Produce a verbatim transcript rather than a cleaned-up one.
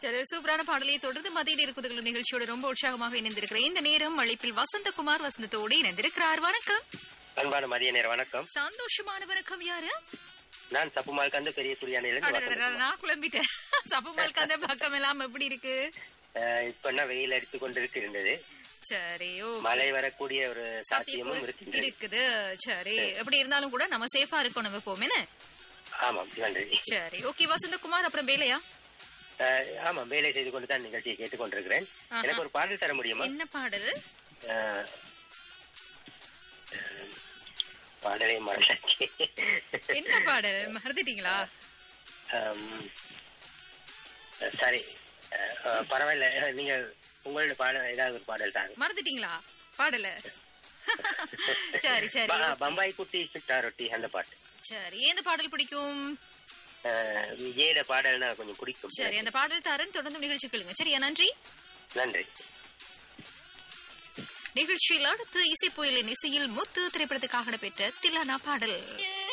சரி, சூப்பரான பாடலை தொடர்ந்து மதியில் இருக்குதுகள் நிகழ்ச்சியோட ரொம்ப உற்சாகமாக இணைந்திருக்கிறேன். இந்த நேரம் அழைப்பில் வசந்தகுமார் வசந்தத்தோடு இணைந்திருக்கிறார். வணக்கம். அன்பான மதிய நேரம் வணக்கம். சந்தோஷமான வணக்கம். யாரு? நான் சப்புமால் கந்த பெரிய சூரியானில நான் குழம்பிட்டேன். சப்புமால் கந்த பக்கம் எல்லாம் எப்படி இருக்கு? இப்ப என்ன வெயில் அடித்து கொண்டிருக்கு இருந்தது. சரி, மழை வரக்கூடிய ஒரு சாத்தியமும் இருக்குது. சரி, எப்படி இருந்தாலும் கூட நம்ம சேஃபா இருக்கணும் எப்பவுமே. ஆமாம், நன்றி. சரி, ஓகே. வசந்தகுமார், அப்புறம் வேலையா? ஆமா, வேலை செய்து கொண்டு தான் நிகழ்ச்சியை கேட்டுக் கொண்டிருக்கிறேன். எனக்கு ஒரு பாடல் தர முடியுமா? என்ன பாடல்? பாடலை மறந்தாச்சு. என்ன பாடல் மறந்துட்டீங்களா? சரி, பரவாயில்ல. நீங்க உங்களோட பாடல் ஏதாவது ஒரு பாடல் தான். மறந்துட்டீங்களா பாடல? சரி சரி, பம்பாய் குட்டி சுட்டா ரொட்டி அந்த பாட்டு. சரி, எந்த பாடல் பிடிக்கும்? விஜயோட பாடல்னா கொஞ்சம் பிடிக்கும். சரி, அந்த பாடல் தரேன், தொடர்ந்து நிகழ்ச்சி கேளுங்க. சரியா? நன்றி. நன்றி. நிகழ்ச்சியில் அடுத்து இசை புயலின் இசையில் முத்து திரைப்படத்துக்காக பெற்ற தில்லானா பாடல்.